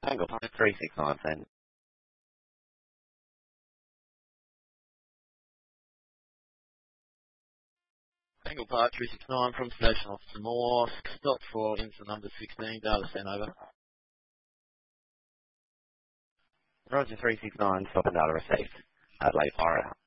Tango Park 369, then. Tango Park 369 from Station Officer Moore. Stop for incident number 16. Data sent over. Roger 369, stop and data received. Adelaide Fire.